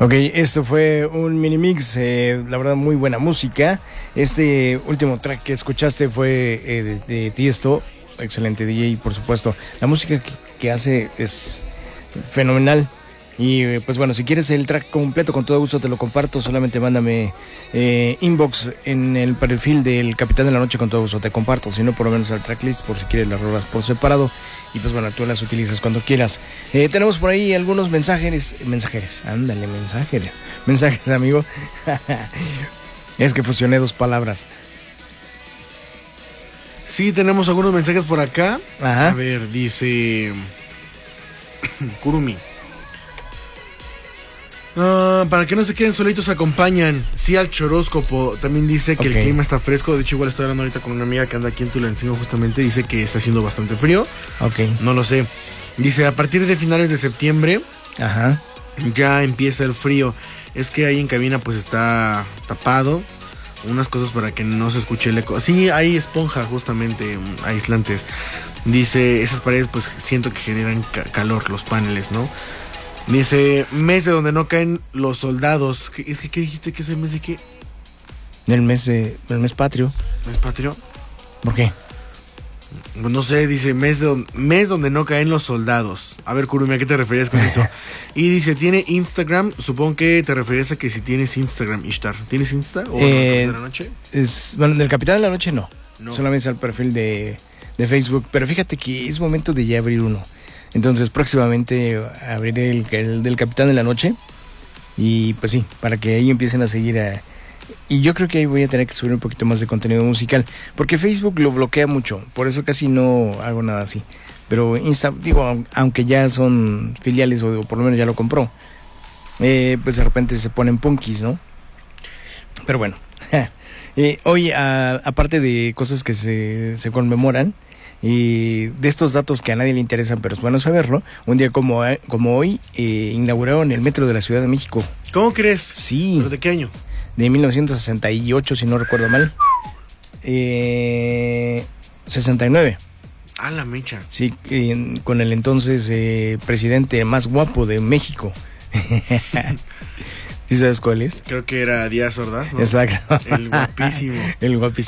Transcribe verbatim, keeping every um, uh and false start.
Ok, esto fue un mini mix, eh, la verdad muy buena música. Este último track que escuchaste fue eh, de, de Tiesto, excelente D J, por supuesto. La música que, que hace es fenomenal. Y eh, pues bueno, si quieres el track completo, con todo gusto te lo comparto. Solamente mándame eh, inbox en el perfil del Capitán de la Noche, con todo gusto te comparto. Si no, por lo menos el tracklist, por si quieres las rolas por separado. Y pues bueno, tú las utilizas cuando quieras. Eh, tenemos por ahí algunos mensajes. Mensajeres, ándale, mensajeres. Mensajes, amigo. Es que fusioné dos palabras. Sí, tenemos algunos mensajes por acá. Ajá. A ver, dice Kurumi. Uh, para que no se queden solitos, acompañan. Sí, al choróscopo. También dice que okay. el clima está fresco. De hecho, igual estoy hablando ahorita con una amiga que anda aquí en Tulancingo justamente. Dice que está haciendo bastante frío. Ok. No lo sé. Dice, a partir de finales de septiembre, ajá, ya empieza el frío. Es que ahí en cabina pues está tapado. Unas cosas para que no se escuche el eco. Sí, hay esponja justamente, aislantes. Dice, esas paredes pues siento que generan ca- calor, los paneles, ¿no? Dice, mes de donde no caen los soldados. Es que, ¿qué dijiste que es el mes de qué? El mes de, el mes patrio. ¿Mes patrio? ¿Por qué? Pues no sé, dice, mes, de, mes donde no caen los soldados. A ver, Kurumi, ¿a qué te referías con eso? Y dice, ¿tiene Instagram? Supongo que te referías a que si tienes Instagram, Ishtar. ¿Tienes Insta? ¿O eh, de la noche? Es, bueno, del Capitán de la Noche no. No. Solamente al perfil de, de Facebook. Pero fíjate que es momento de ya abrir uno. Entonces próximamente abriré el, el del Capitán de la Noche. Y pues sí, para que ahí empiecen a seguir a... Y yo creo que ahí voy a tener que subir un poquito más de contenido musical, porque Facebook lo bloquea mucho. Por eso casi no hago nada así. Pero Insta, digo, aunque ya son filiales, o, o por lo menos ya lo compró, eh, pues de repente se ponen punkis, ¿no? Pero bueno, eh, hoy a, aparte de cosas que se, se conmemoran, y de estos datos que a nadie le interesan, pero es bueno saberlo, un día como, como hoy eh, inauguraron el metro de la Ciudad de México. ¿Cómo crees? Sí. ¿Pero de qué año? De mil novecientos sesenta y ocho, si no recuerdo mal. Eh, sesenta y nueve. Ah, la mecha. Sí, eh, con el entonces eh, presidente más guapo de México. ¿Sí sabes cuál es? Creo que era Díaz Ordaz, ¿no? Exacto. El guapísimo. El guapísimo.